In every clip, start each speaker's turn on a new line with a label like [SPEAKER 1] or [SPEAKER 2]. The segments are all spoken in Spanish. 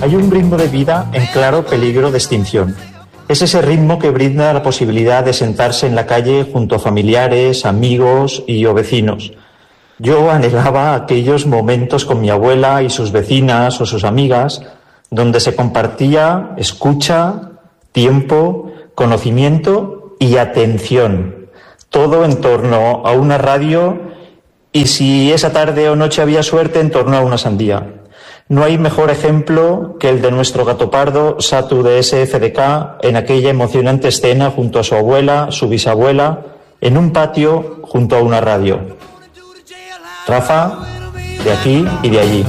[SPEAKER 1] Hay un ritmo de vida en claro peligro de extinción. Es ese ritmo que brinda la posibilidad de sentarse en la calle junto a familiares, amigos y o vecinos. Yo anhelaba aquellos momentos con mi abuela y sus vecinas o sus amigas, donde se compartía escucha, tiempo, conocimiento y atención. Todo en torno a una radio y, si esa tarde o noche había suerte, en torno a una sandía. No hay mejor ejemplo que el de nuestro gato pardo, Satu de SFDK, en aquella emocionante escena junto a su abuela, su bisabuela, en un patio junto a una radio. Rafa, de aquí y de allí.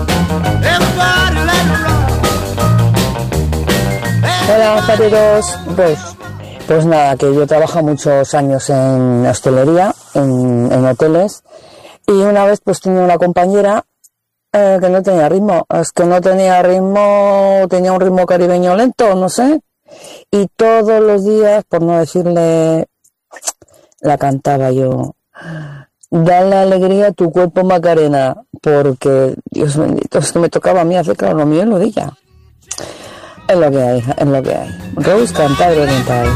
[SPEAKER 2] Hola, pareros. Pues nada, que yo trabajo muchos años en hostelería, en hoteles, y una vez pues tenía una compañera que no tenía ritmo. Es que no tenía ritmo, tenía un ritmo caribeño lento, no sé, y todos los días, por no decirle, la cantaba yo. Dale alegría a tu cuerpo, Macarena, porque, Dios bendito, es que me tocaba a mí hacer, claro, lo mío es lo de ella. Es lo que hay, es lo que hay. Rose Cantabria Oriental.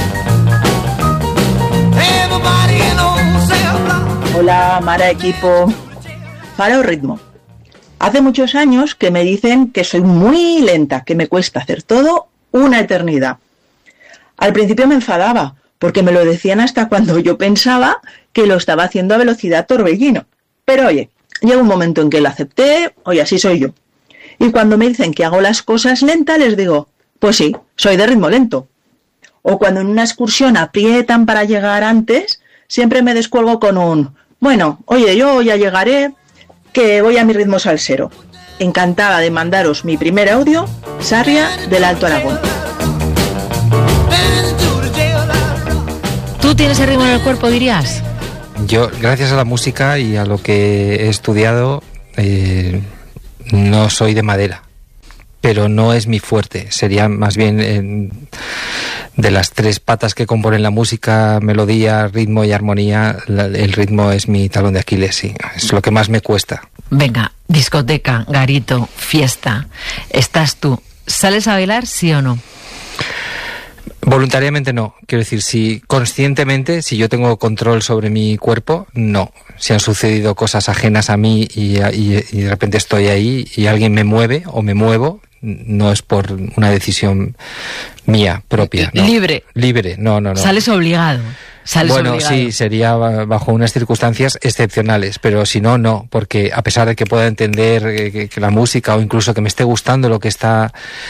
[SPEAKER 3] Hola, Mara equipo. Para el ritmo. Hace muchos años que me dicen que soy muy lenta, que me cuesta hacer todo una eternidad. Al principio me enfadaba, porque me lo decían hasta cuando yo pensaba que lo estaba haciendo a velocidad torbellino. Pero oye, llega un momento en que lo acepté, oye, así soy yo. Y cuando me dicen que hago las cosas lentas, les digo, pues sí, soy de ritmo lento. O cuando en una excursión aprietan para llegar antes, siempre me descuelgo con un, bueno, oye, yo ya llegaré, que voy a mi ritmo salsero. Encantada de mandaros mi primer audio, Sarria del Alto Aragón.
[SPEAKER 4] ¿Tú tienes el ritmo en el cuerpo, dirías?
[SPEAKER 5] Yo, gracias a la música y a lo que he estudiado, no soy de madera, pero no es mi fuerte. Sería más bien de las tres patas que componen la música, melodía, ritmo y armonía, el ritmo es mi talón de Aquiles, sí. Es lo que más me cuesta.
[SPEAKER 4] Venga, discoteca, garito, fiesta. Estás tú. ¿Sales a bailar, sí o no?
[SPEAKER 5] Voluntariamente no. Quiero decir, si conscientemente, si yo tengo control sobre mi cuerpo, no. Si han sucedido cosas ajenas a mí y de repente estoy ahí y alguien me mueve o me muevo, no es por una decisión mía propia. No.
[SPEAKER 4] Libre,
[SPEAKER 5] no.
[SPEAKER 4] Sales obligado.
[SPEAKER 5] Bueno,
[SPEAKER 4] obligado.
[SPEAKER 5] Sí, sería bajo unas circunstancias excepcionales, pero si no, no, porque a pesar de que pueda entender que la música o incluso que me esté gustando lo que está...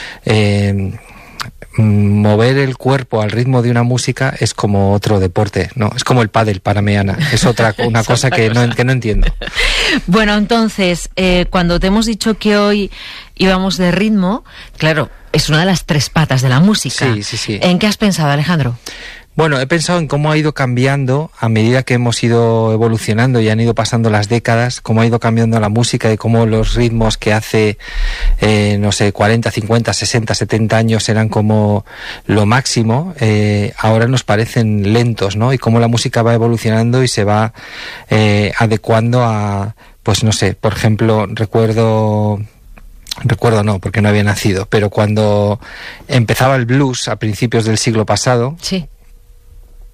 [SPEAKER 5] mover el cuerpo al ritmo de una música es como otro deporte, ¿no? Es como el pádel para Meana, es una cosa que no entiendo.
[SPEAKER 4] Bueno, entonces, cuando te hemos dicho que hoy íbamos de ritmo, claro, es una de las tres patas de la música.
[SPEAKER 5] Sí.
[SPEAKER 4] ¿En qué has pensado, Alejandro?
[SPEAKER 5] Bueno, he pensado en cómo ha ido cambiando a medida que hemos ido evolucionando y han ido pasando las décadas, cómo ha ido cambiando la música y cómo los ritmos que hace, 40, 50, 60, 70 años eran como lo máximo, ahora nos parecen lentos, ¿no? Y cómo la música va evolucionando y se va adecuando a, pues no sé, por ejemplo, recuerdo no, porque no había nacido, pero cuando empezaba el blues a principios del siglo pasado,
[SPEAKER 4] sí,